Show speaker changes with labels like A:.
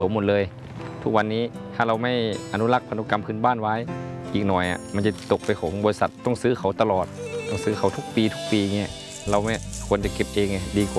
A: มหมดเลยทุกวันนี้ถ้าเราไม่อนุรักษ์พันธุกรรมพื้นบ้านไว้อีกหน่อยมันจะตกไปของบริษัทต้องซื้อเขาตลอดต้องซื้อเขาทุกปีเงี้ยเราไม่ควรจะเก็บเองไงดีกว่า